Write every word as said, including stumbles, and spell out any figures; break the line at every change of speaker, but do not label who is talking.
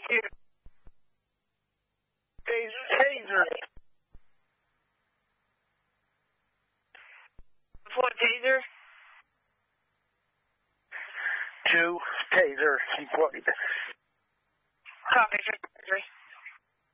Two. Taser. Taser. Four taser. Two taser employed. Copy, three.